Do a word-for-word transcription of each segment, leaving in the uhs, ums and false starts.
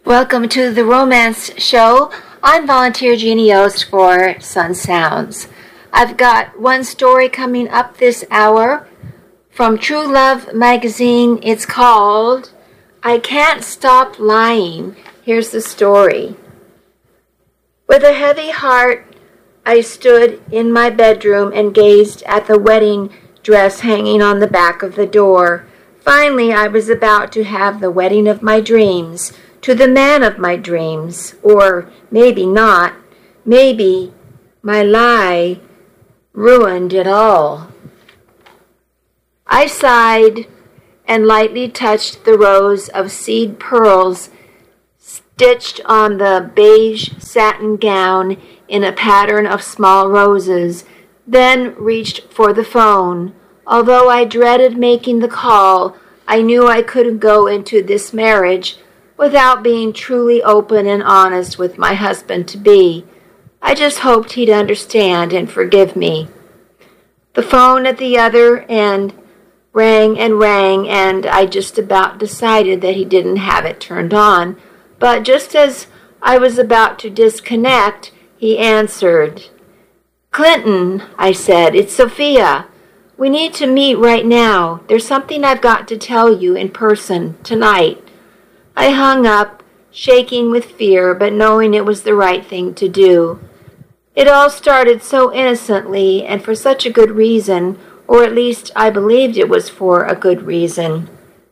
Welcome to the Romance Show. I'm volunteer Jeannie Yost for Sun Sounds. I've got one story coming up this hour from True Love magazine. It's called I Can't Stop Lying. Here's the story. With a heavy heart, I stood in my bedroom and gazed at the wedding dress hanging on the back of the door. Finally, I was about to have the wedding of my dreams, to the man of my dreams, or maybe not. Maybe my lie ruined it all. I sighed and lightly touched the rows of seed pearls stitched on the beige satin gown in a pattern of small roses, then reached for the phone. Although I dreaded making the call, I knew I couldn't go into this marriage without being truly open and honest with my husband-to-be. I just hoped he'd understand and forgive me. The phone at the other end rang and rang, and I just about decided that he didn't have it turned on. But just as I was about to disconnect, he answered. "Clinton," I said, "it's Sophia. We need to meet right now. There's something I've got to tell you in person tonight." I hung up, shaking with fear, but knowing it was the right thing to do. It all started so innocently and for such a good reason, or at least I believed it was for a good reason.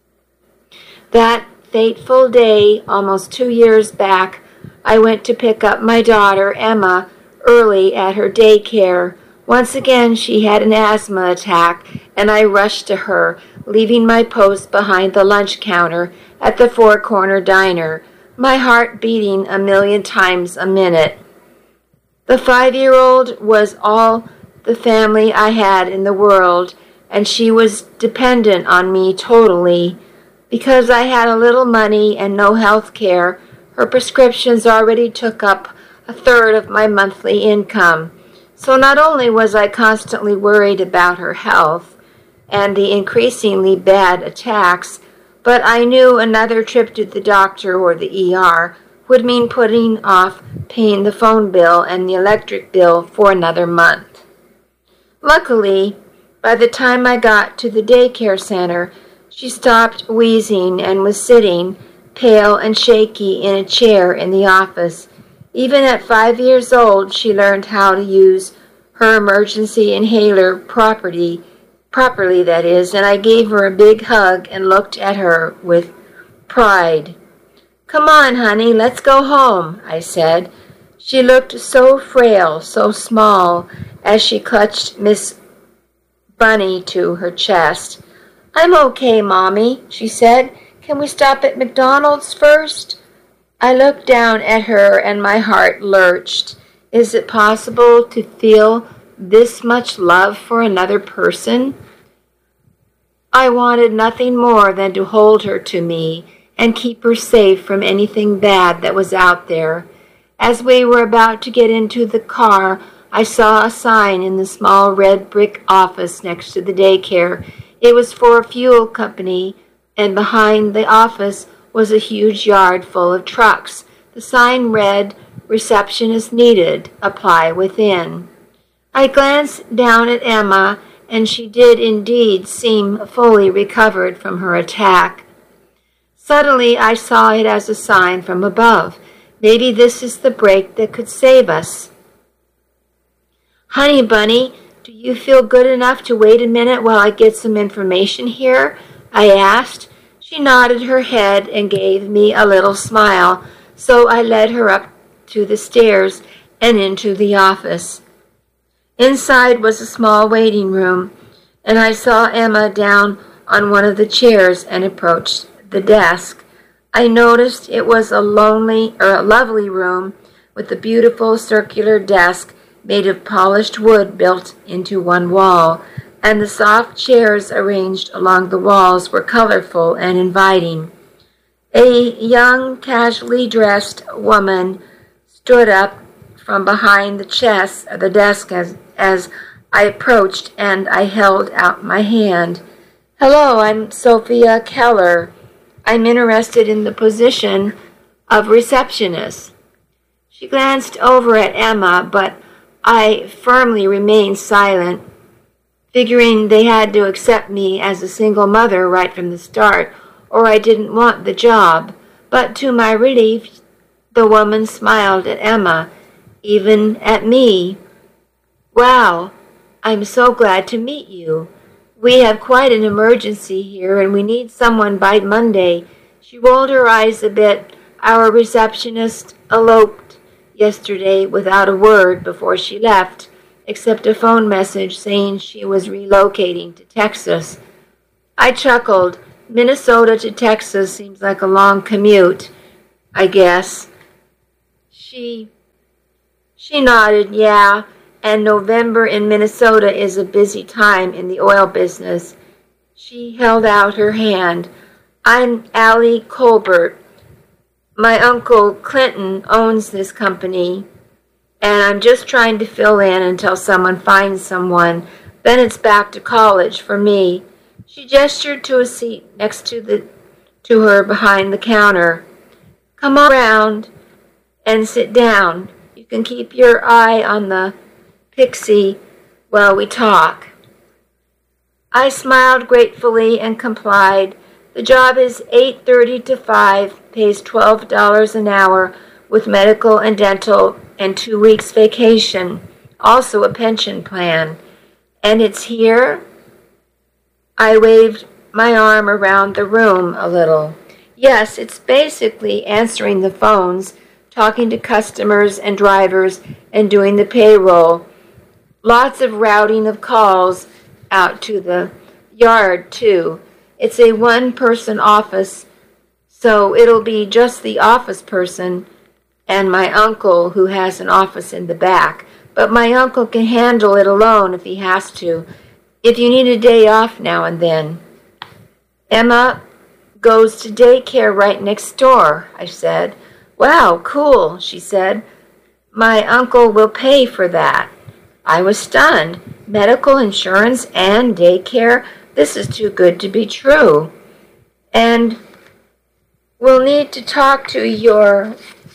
That fateful day, almost two years back, I went to pick up my daughter, Emma, early at her daycare. Once again, she had an asthma attack, and I rushed to her, leaving my post behind the lunch counter at the Four Corner Diner, my heart beating a million times a minute. The five-year-old was all the family I had in the world, and she was dependent on me totally. Because I had a little money and no health care, her prescriptions already took up a third of my monthly income. So not only was I constantly worried about her health and the increasingly bad attacks, but I knew another trip to the doctor or the E R would mean putting off paying the phone bill and the electric bill for another month. Luckily, by the time I got to the daycare center, she stopped wheezing and was sitting, pale and shaky, in a chair in the office. Even at five years old, she learned how to use her emergency inhaler properly, properly that is, and I gave her a big hug and looked at her with pride. "Come on, honey, let's go home," I said. She looked so frail, so small, as she clutched Miss Bunny to her chest. "I'm okay, Mommy," she said. "Can we stop at McDonald's first?" I looked down at her and my heart lurched. Is it possible to feel this much love for another person? I wanted nothing more than to hold her to me and keep her safe from anything bad that was out there. As we were about to get into the car, I saw a sign in the small red brick office next to the daycare. It was for a fuel company, and behind the office was a huge yard full of trucks. The sign read, "Receptionist needed. Apply within." I glanced down at Emma, and she did indeed seem fully recovered from her attack. Suddenly I saw it as a sign from above. Maybe this is the break that could save us. "Honey Bunny, do you feel good enough to wait a minute while I get some information here?" I asked. She nodded her head and gave me a little smile, so I led her up to the stairs and into the office. Inside was a small waiting room, and I saw Emma down on one of the chairs and approached the desk. I noticed it was a lonely or a lovely room with a beautiful circular desk made of polished wood built into one wall, and the soft chairs arranged along the walls were colorful and inviting. A young, casually dressed woman stood up from behind the chest of the desk as, as I approached, and I held out my hand. "Hello, I'm Sophia Keller. I'm interested in the position of receptionists. She glanced over at Emma, but I firmly remained silent, figuring they had to accept me as a single mother right from the start, or I didn't want the job. But to my relief, the woman smiled at Emma, even at me. "Wow, I'm so glad to meet you. We have quite an emergency here, and we need someone by Monday." She rolled her eyes a bit. "Our receptionist eloped yesterday without a word before she left, except a phone message saying she was relocating to Texas." I chuckled. Minnesota to Texas seems like a long commute, I guess. She, she nodded, "Yeah, and November in Minnesota is a busy time in the oil business." She held out her hand. "I'm Allie Colbert. My uncle Clinton owns this company, and I'm just trying to fill in until someone finds someone. Then it's back to college for me." She gestured to a seat next to the to her behind the counter. "Come on around and sit down. You can keep your eye on the Pixie while we talk." I smiled gratefully and complied. The job is eight thirty to five, pays twelve dollars an hour with medical and dental and two weeks vacation, also a pension plan. "And it's here?" I waved my arm around the room a little. "Yes, it's basically answering the phones, talking to customers and drivers, and doing the payroll. Lots of routing of calls out to the yard, too. It's a one-person office, so it'll be just the office person and my uncle, who has an office in the back. But my uncle can handle it alone if he has to, if you need a day off now and then." "Emma goes to daycare right next door," I said. "Wow, cool," she said. "My uncle will pay for that." I was stunned. Medical insurance and daycare? This is too good to be true. "And we'll need to talk to your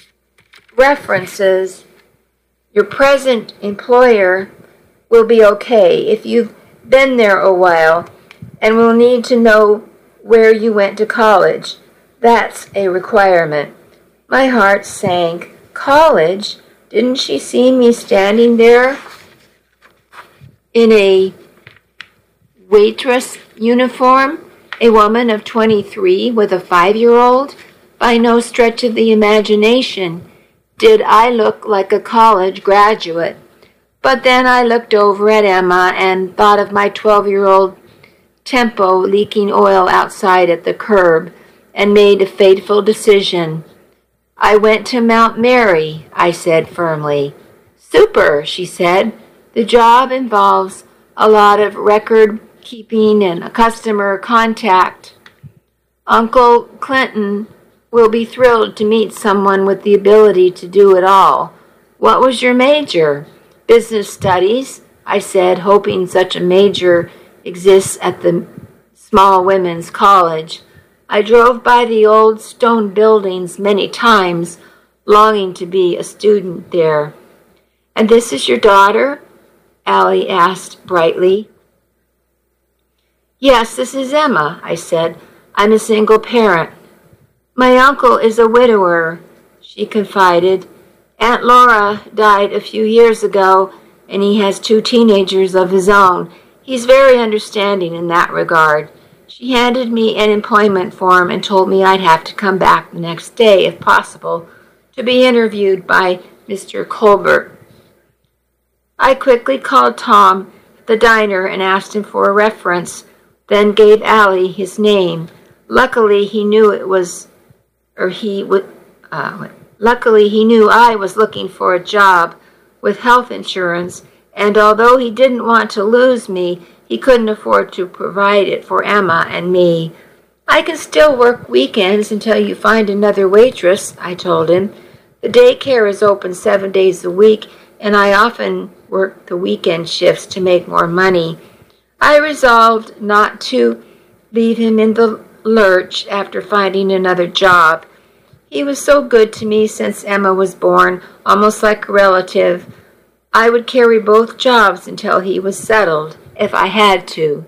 references. Your present employer will be okay if you've been there a while, and we'll need to know where you went to college. That's a requirement." My heart sank. College? Didn't she see me standing there in a waitress uniform, a woman of twenty-three with a five-year-old? By no stretch of the imagination did I look like a college graduate. But then I looked over at Emma and thought of my twelve-year-old Tempo leaking oil outside at the curb and made a fateful decision. "I went to Mount Mary," I said firmly. "Super," she said. "The job involves a lot of record keeping and customer contact. Uncle Clinton will be thrilled to meet someone with the ability to do it all." "What was your major?" "Business studies," I said, hoping such a major exists at the small women's college. I drove by the old stone buildings many times, longing to be a student there. "And this is your daughter?" Allie asked brightly. "Yes, this is Emma," I said. "I'm a single parent." "My uncle is a widower," she confided. "Aunt Laura died a few years ago, and he has two teenagers of his own. He's very understanding in that regard." She handed me an employment form and told me I'd have to come back the next day, if possible, to be interviewed by Mister Colbert. I quickly called Tom at the diner and asked him for a reference, then gave Allie his name. Luckily, he knew it was, or he would, uh, luckily he knew I was looking for a job with health insurance, and although he didn't want to lose me, he couldn't afford to provide it for Emma and me. "I can still work weekends until you find another waitress," I told him. "The daycare is open seven days a week, and I often work the weekend shifts to make more money." I resolved not to leave him in the lurch after finding another job. He was so good to me since Emma was born, almost like a relative. I would carry both jobs until he was settled, if I had to.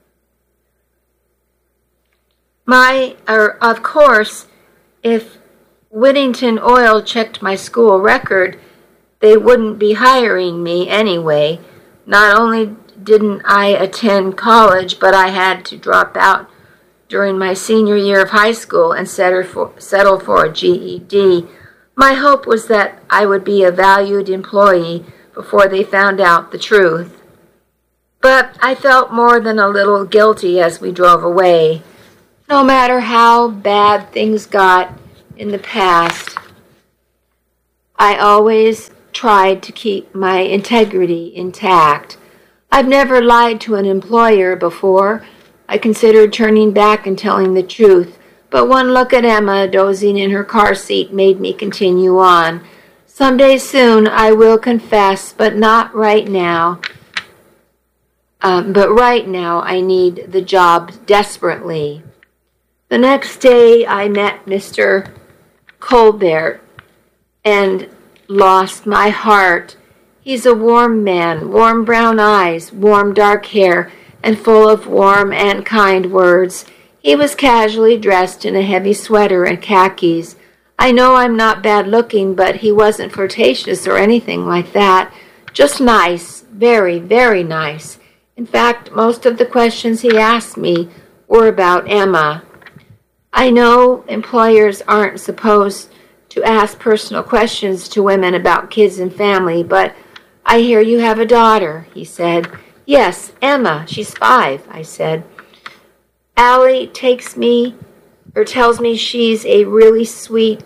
My, or of course, if Whittington Oil checked my school record, they wouldn't be hiring me anyway. Not only didn't I attend college, but I had to drop out during my senior year of high school and settle for, settle for a G E D. My hope was that I would be a valued employee before they found out the truth. But I felt more than a little guilty as we drove away. No matter how bad things got in the past, I always tried to keep my integrity intact. I've never lied to an employer before. I considered turning back and telling the truth, but one look at Emma dozing in her car seat made me continue on. Someday soon I will confess, but not right now. Um, but right now I need the job desperately. The next day I met Mister Colbert and lost my heart. He's a warm man, warm brown eyes, warm dark hair, and full of warm and kind words. He was casually dressed in a heavy sweater and khakis. I know I'm not bad looking, but he wasn't flirtatious or anything like that. Just nice, very, very nice. In fact, most of the questions he asked me were about Emma. I know employers aren't supposed to ask personal questions to women about kids and family, but I hear you have a daughter, he said. Yes, Emma, she's five, I said. Allie takes me, or tells me she's a really sweet,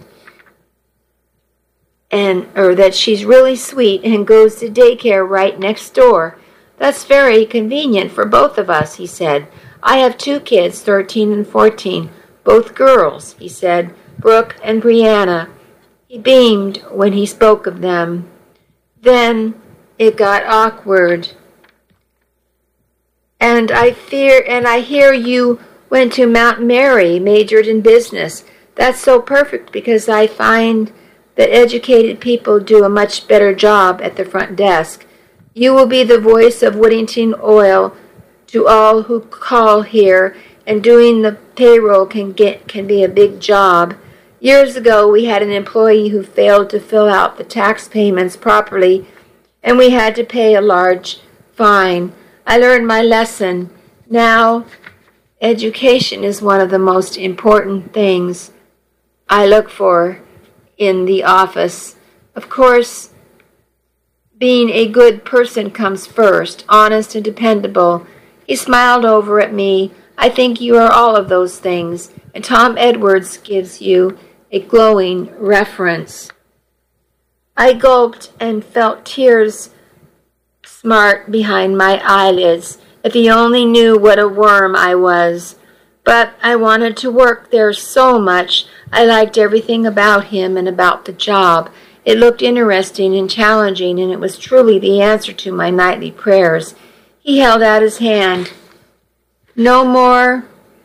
and or that she's really sweet and goes to daycare right next door. That's very convenient for both of us, he said. I have two kids, thirteen and fourteen, both girls, he said, Brooke and Brianna. He beamed when he spoke of them. Then it got awkward. And I fear, and I hear you went to Mount Mary, majored in business. That's so perfect because I find that educated people do a much better job at the front desk. You will be the voice of Whittington Oil to all who call here, and doing the payroll can get can be a big job. Years ago, we had an employee who failed to fill out the tax payments properly, and we had to pay a large fine. I learned my lesson. Now, education is one of the most important things I look for in the office. Of course, being a good person comes first, honest and dependable. He smiled over at me. I think you are all of those things, and Tom Edwards gives you a glowing reference. I gulped and felt tears smart behind my eyelids. If he only knew what a worm I was. But I wanted to work there so much. I liked everything about him and about the job. It looked interesting and challenging, and it was truly the answer to my nightly prayers. He held out his hand. No more,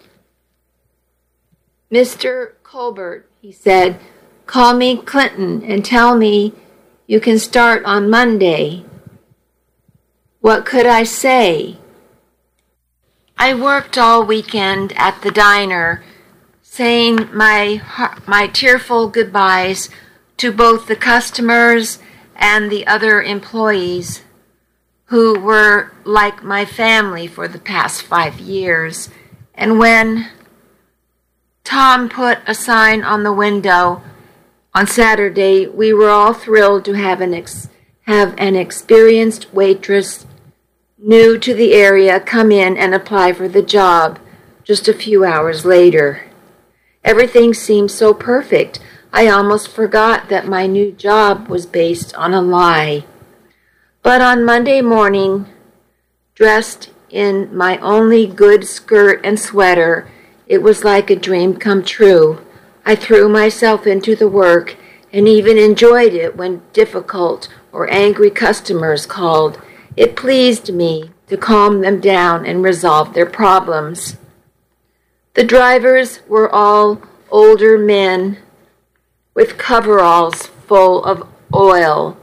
Mister Colbert, he said. Call me Clinton and tell me you can start on Monday. What could I say? I worked all weekend at the diner, saying my my tearful goodbyes to both the customers and the other employees who were like my family for the past five years. And when Tom put a sign on the window on Saturday, we were all thrilled to have an ex- have an experienced waitress new to the area come in and apply for the job just a few hours later. Everything seemed so perfect, I almost forgot that my new job was based on a lie. But on Monday morning, dressed in my only good skirt and sweater, it was like a dream come true. I threw myself into the work and even enjoyed it when difficult or angry customers called. It pleased me to calm them down and resolve their problems. The drivers were all older men with coveralls full of oil.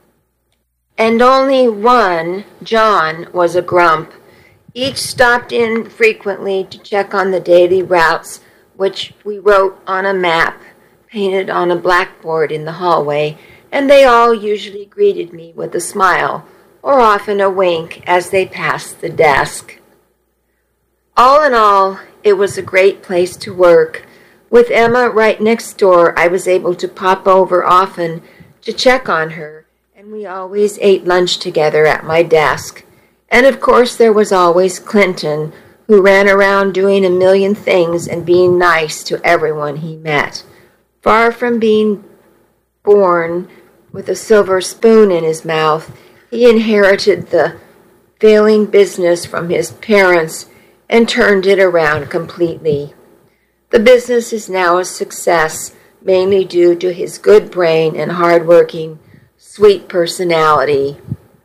And only one, John, was a grump. Each stopped in frequently to check on the daily routes, which we wrote on a map painted on a blackboard in the hallway, and they all usually greeted me with a smile, or often a wink as they passed the desk. All in all, it was a great place to work. With Emma right next door, I was able to pop over often to check on her, and we always ate lunch together at my desk. And of course there was always Clinton, who ran around doing a million things and being nice to everyone he met. Far from being born with a silver spoon in his mouth, he inherited the failing business from his parents and turned it around completely. The business is now a success, mainly due to his good brain and hard-working, sweet personality.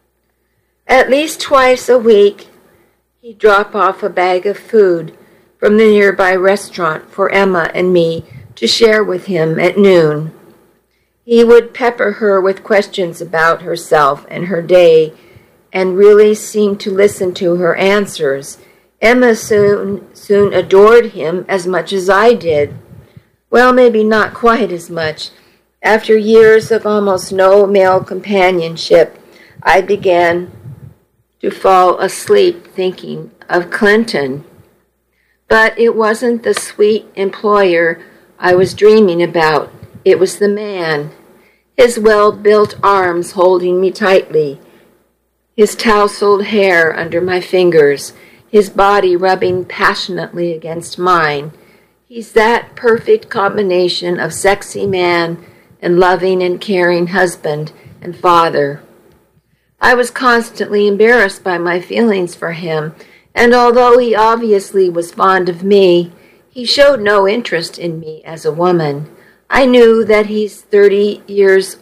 At least twice a week, he'd drop off a bag of food from the nearby restaurant for Emma and me to share with him at noon. He would pepper her with questions about herself and her day, and really seemed to listen to her answers. Emma soon, soon adored him as much as I did. Well, maybe not quite as much. After years of almost no male companionship, I began to fall asleep thinking of Clinton. But it wasn't the sweet employer I was dreaming about. It was the man, his well-built arms holding me tightly, his tousled hair under my fingers, his body rubbing passionately against mine. He's that perfect combination of sexy man and loving and caring husband and father. I was constantly embarrassed by my feelings for him, and although he obviously was fond of me, he showed no interest in me as a woman. I knew that he's thirty years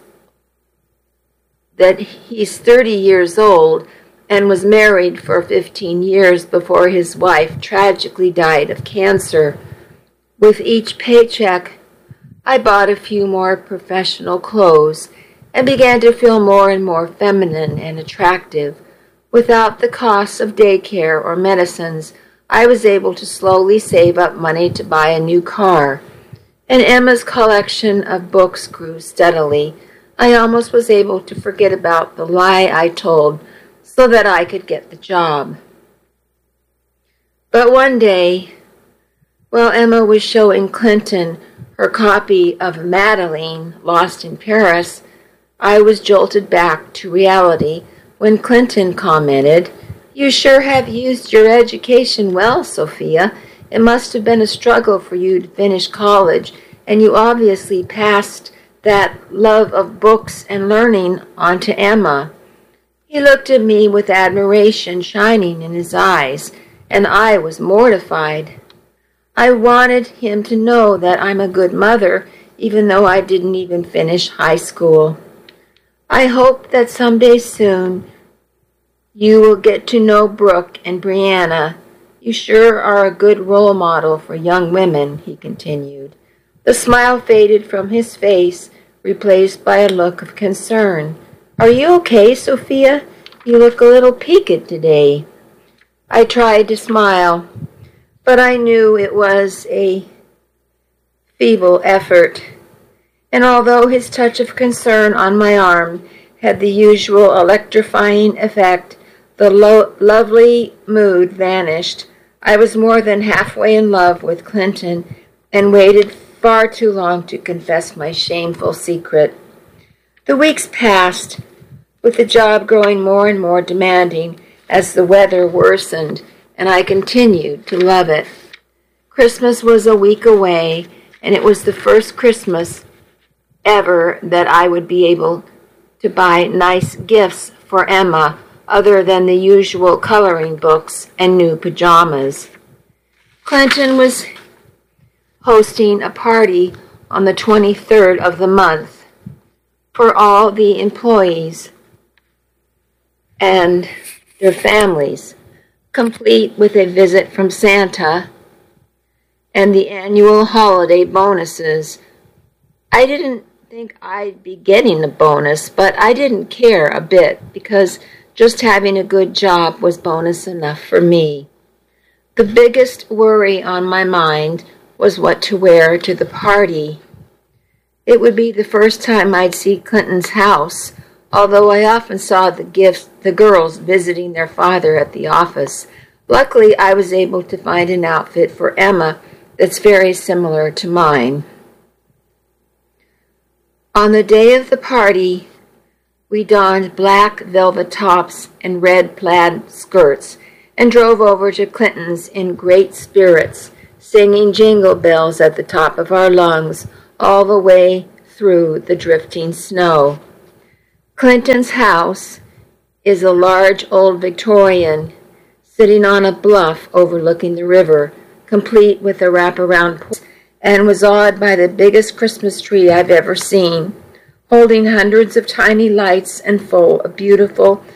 that he's thirty years old and was married for fifteen years before his wife tragically died of cancer. With each paycheck, I bought a few more professional clothes and began to feel more and more feminine and attractive. Without the costs of daycare or medicines, I was able to slowly save up money to buy a new car. And Emma's collection of books grew steadily. I almost was able to forget about the lie I told so that I could get the job. But one day, while Emma was showing Clinton her copy of Madeline, Lost in Paris, I was jolted back to reality when Clinton commented, "You sure have used your education well, Sophia. It must have been a struggle for you to finish college, and you obviously passed that love of books and learning on to Emma." He looked at me with admiration shining in his eyes, and I was mortified. I wanted him to know that I'm a good mother, even though I didn't even finish high school. I hope that someday soon you will get to know Brooke and Brianna. You sure are a good role model for young women, he continued. The smile faded from his face, replaced by a look of concern. "Are you okay, Sophia? You look a little peaked today." I tried to smile, but I knew it was a feeble effort. And although his touch of concern on my arm had the usual electrifying effect, the lo- lovely mood vanished. I was more than halfway in love with Clinton and waited far too long to confess my shameful secret. The weeks passed, with the job growing more and more demanding as the weather worsened, and I continued to love it. Christmas was a week away, and it was the first Christmas ever that I would be able to buy nice gifts for Emma other than the usual coloring books and new pajamas. Clinton was hosting a party on the twenty-third of the month for all the employees and their families, complete with a visit from Santa and the annual holiday bonuses I didn't think I'd be getting a bonus, but I didn't care a bit because just having a good job was bonus enough for me. The biggest worry on my mind was what to wear to the party. It would be the first time I'd see Clinton's house, although I often saw the gifts, the girls visiting their father at the office. Luckily, I was able to find an outfit for Emma that's very similar to mine. On the day of the party, we donned black velvet tops and red plaid skirts and drove over to Clinton's in great spirits, singing jingle bells at the top of our lungs all the way through the drifting snow. Clinton's house is a large old Victorian sitting on a bluff overlooking the river, complete with a wraparound porch, and was awed by the biggest Christmas tree I've ever seen, holding hundreds of tiny lights and full of beautiful